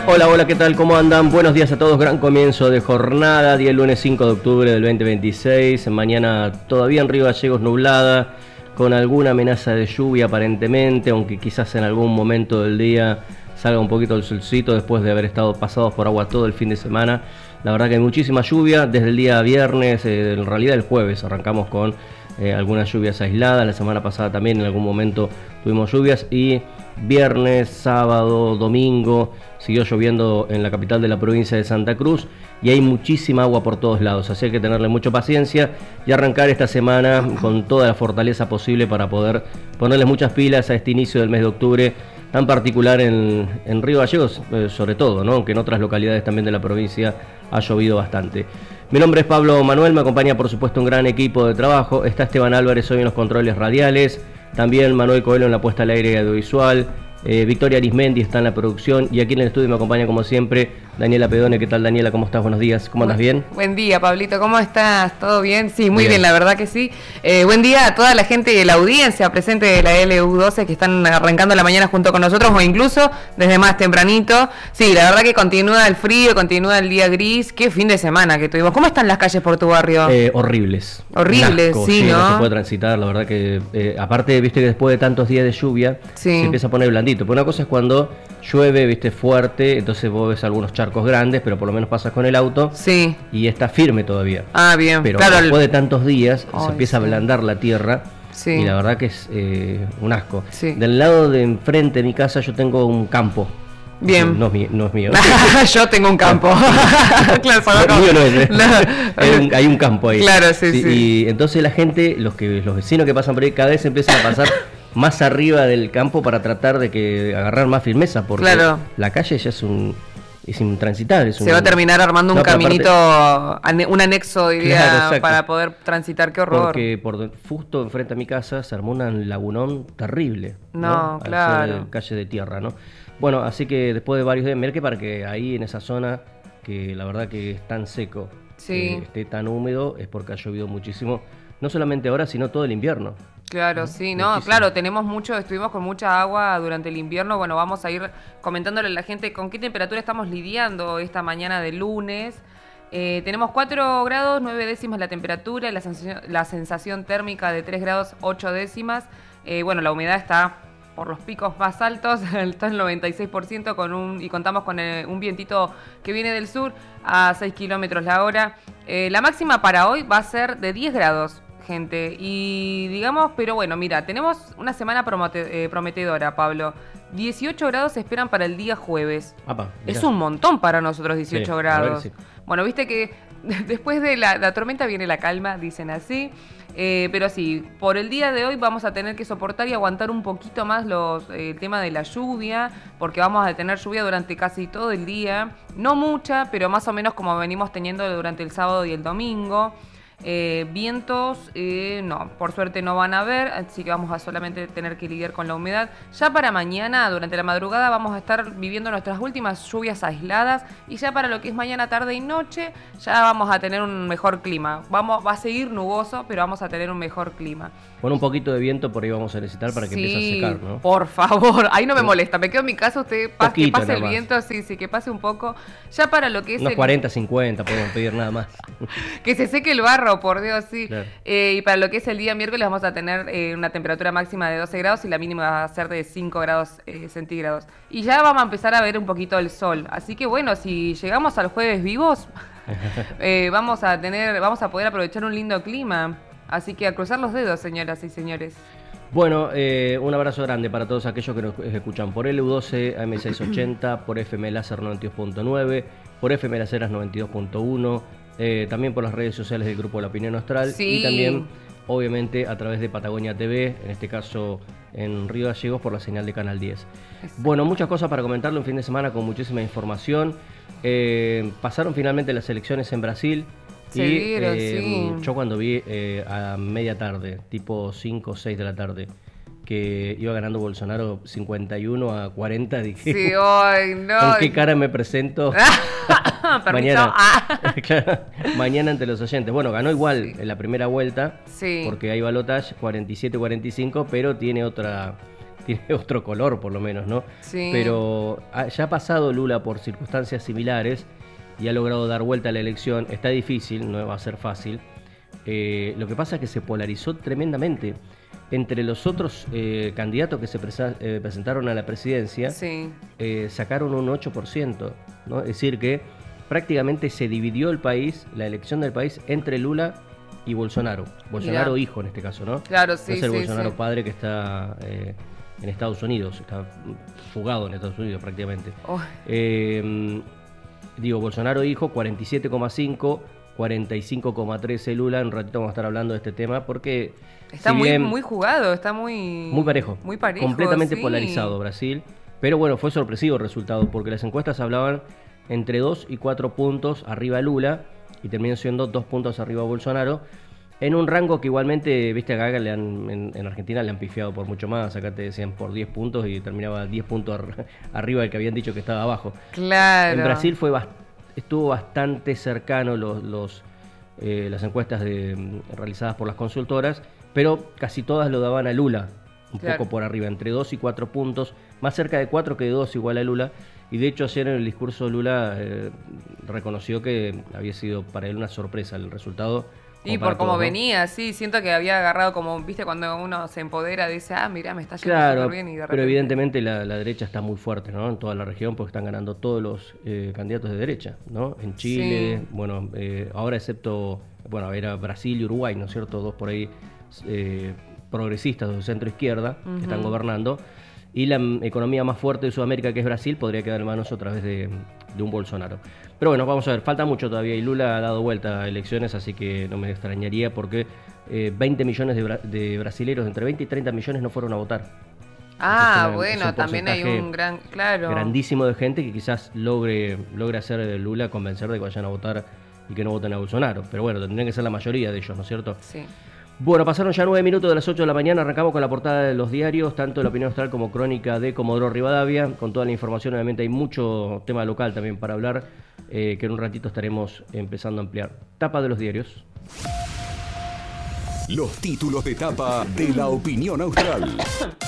Hola, hola, ¿qué tal? ¿Cómo andan? Buenos días a todos, gran comienzo de jornada, día lunes 5 de octubre del 2026, mañana todavía en Río Gallegos nublada, con alguna amenaza de lluvia aparentemente, aunque quizás en algún momento del día salga un poquito el solcito después de haber estado pasados por agua todo el fin de semana. La verdad que hay muchísima lluvia desde el día viernes, en realidad el jueves arrancamos con algunas lluvias aisladas, la semana pasada también en algún momento tuvimos lluvias y viernes, sábado, domingo siguió lloviendo en la capital de la provincia de Santa Cruz y hay muchísima agua por todos lados, así hay que tenerle mucha paciencia y arrancar esta semana con toda la fortaleza posible para poder ponerles muchas pilas a este inicio del mes de octubre tan particular en Río Gallegos, sobre todo, ¿no? Aunque en otras localidades también de la provincia ha llovido bastante. Mi nombre es Pablo Manuel, me acompaña por supuesto un gran equipo de trabajo, está Esteban Álvarez hoy en los controles radiales, también Manuel Coelho en la puesta al aire y audiovisual, Victoria Arismendi está en la producción y aquí en el estudio me acompaña como siempre Daniela Pedone. ¿Qué tal, Daniela? ¿Cómo estás? Buenos días. ¿Cómo andas? ¿Bien? Buen día, Pablito. ¿Cómo estás? ¿Todo bien? Sí, muy bien, la verdad que sí. Buen día a toda la gente de la audiencia presente de la LU12 que están arrancando la mañana junto con nosotros o incluso desde más tempranito. Sí, la verdad que continúa el frío, continúa el día gris. Qué fin de semana que tuvimos. ¿Cómo están las calles por tu barrio? Horribles. Horribles, Asco, sí, ¿no? No se puede transitar, la verdad que aparte, viste que después de tantos días de lluvia se empieza a poner blandito. Pero una cosa es cuando llueve, viste, fuerte, entonces vos ves algunos charcos grandes, pero por lo menos pasas con el auto y está firme todavía. Ah, bien. Pero claro, después de tantos días se empieza a ablandar la tierra y la verdad que es un asco. Del lado de enfrente de mi casa yo tengo un campo. Bien. No es mío. Yo tengo un campo. Claro, mío no es, hay un campo ahí. Claro, sí. Y entonces la gente, los vecinos que pasan por ahí, cada vez empiezan a pasar más arriba del campo para tratar de que agarrar más firmeza, porque la calle ya es intransitable. Se va a terminar armando un caminito, un anexo, diría, para poder transitar. Qué horror. Porque justo enfrente a mi casa se armó un lagunón terrible. No, claro. Calle de tierra, ¿no? Bueno, así que después de varios días, mirá que para que ahí en esa zona, que la verdad que es tan seco, esté tan húmedo, es porque ha llovido muchísimo, no solamente ahora, sino todo el invierno. Claro, sí, no, claro, estuvimos con mucha agua durante el invierno. Bueno, vamos a ir comentándole a la gente con qué temperatura estamos lidiando esta mañana de lunes. Tenemos 4 grados, 9 décimas la temperatura, la sensación térmica de 3 grados, 8 décimas. Bueno, la humedad está por los picos más altos, está en el 96% y contamos con un vientito que viene del sur a 6 kilómetros la hora. La máxima para hoy va a ser de 10 grados. Gente, y digamos, pero bueno, mira, tenemos una semana prometedora, Pablo. 18 grados se esperan para el día jueves. Es un montón para nosotros 18 grados. Sí. Bueno, viste que después de la tormenta viene la calma, dicen así. Pero sí, por el día de hoy vamos a tener que soportar y aguantar un poquito más el tema de la lluvia, porque vamos a tener lluvia durante casi todo el día. No mucha, pero más o menos como venimos teniendo durante el sábado y el domingo. Vientos, no, por suerte no van a haber, así que vamos a solamente tener que lidiar con la humedad. Ya para mañana, durante la madrugada, vamos a estar viviendo nuestras últimas lluvias aisladas y ya para lo que es mañana, tarde y noche, ya vamos a tener un mejor clima. Va a seguir nuboso, pero vamos a tener un mejor clima. Con un poquito de viento por ahí vamos a necesitar para que empiece a secar, ¿no? Por favor, ahí no me molesta, me quedo en mi casa, usted que pase el viento, sí, que pase un poco. Ya para lo que es unos 40, 50, podemos pedir nada más. Que se seque el barro, por Dios, sí. Claro. Y para lo que es el día miércoles vamos a tener una temperatura máxima de 12 grados y la mínima va a ser de 5 grados centígrados. Y ya vamos a empezar a ver un poquito el sol. Así que bueno, si llegamos al jueves vivos, vamos a poder aprovechar un lindo clima. Así que a cruzar los dedos, señoras y señores. Bueno, un abrazo grande para todos aquellos que nos escuchan por LU12, AM680, por FM Láser 92.9, por FM Laceras 92.1, también por las redes sociales del Grupo La Opinión Austral y también, obviamente, a través de Patagonia TV, en este caso en Río Gallegos por la señal de Canal 10. Bueno, muchas cosas para comentarle, un fin de semana con muchísima información. Pasaron finalmente las elecciones en Brasil. Yo cuando vi a media tarde, tipo 5 o 6 de la tarde, que iba ganando Bolsonaro 51-40, dije, sí, hoy no. ¿Con qué cara me presento mañana ante los oyentes? Bueno, ganó igual en la primera vuelta, porque hay balotaje 47-45, pero tiene otra tiene otro color por lo menos, ¿no? Sí. Pero ya ha pasado Lula por circunstancias similares y ha logrado dar vuelta a la elección. Está difícil, no va a ser fácil. Lo que pasa es que se polarizó tremendamente. Entre los otros candidatos que se presentaron a la presidencia, Sí. sacaron un 8%, ¿no? Es decir que prácticamente se dividió el país, la elección del país, entre Lula y Bolsonaro. Bolsonaro Mirá. hijo en este caso, ¿no? Claro, sí, No es el sí, Bolsonaro sí. padre que está en Estados Unidos, está fugado en Estados Unidos prácticamente. Oh, Digo, Bolsonaro hijo, 47,5, 45,13 Lula. En un ratito vamos a estar hablando de este tema porque está si muy, bien muy jugado, está muy... muy parejo, Muy parejo, completamente sí. polarizado Brasil. Pero bueno, fue sorpresivo el resultado porque las encuestas hablaban entre 2 y 4 puntos arriba Lula y terminó siendo 2 puntos arriba Bolsonaro. En un rango que igualmente, viste, acá en Argentina le han pifiado por mucho más. Acá te decían por 10 puntos y terminaba 10 puntos arriba del que habían dicho que estaba abajo. Claro. En Brasil estuvo bastante cercano las encuestas realizadas por las consultoras, pero casi todas lo daban a Lula, un Claro. poco por arriba, entre 2 y 4 puntos, más cerca de 4 que de 2 igual a Lula. Y de hecho ayer en el discurso Lula reconoció que había sido para él una sorpresa el resultado. Y para por cómo todos, ¿no? venía, sí, siento que había agarrado como, viste, cuando uno se empodera, dice, mirá, me está yendo Claro, súper bien y de repente... pero evidentemente la derecha está muy fuerte, ¿no? En toda la región porque están ganando todos los candidatos de derecha, ¿no? En Chile, Sí. bueno, ahora excepto, bueno, era Brasil y Uruguay, ¿no es cierto? Dos por ahí progresistas de centro izquierda que están gobernando. Y la economía más fuerte de Sudamérica, que es Brasil, podría quedar en manos otra vez de un Bolsonaro. Pero bueno, vamos a ver, falta mucho todavía y Lula ha dado vuelta a elecciones, así que no me extrañaría porque 20 millones de brasileros, entre 20 y 30 millones no fueron a votar. Es Bueno, un también hay porcentaje un gran... Claro. grandísimo de gente que quizás logre hacer de Lula convencer de que vayan a votar y que no voten a Bolsonaro. Pero bueno, tendrían que ser la mayoría de ellos, ¿no es cierto? Sí. Bueno, pasaron ya 9 minutos de las 8 de la mañana, arrancamos con la portada de los diarios, tanto La Opinión Austral como Crónica de Comodoro Rivadavia, con toda la información. Obviamente hay mucho tema local también para hablar, que en un ratito estaremos empezando a ampliar. Tapa de los diarios. Los títulos de tapa de La Opinión Austral.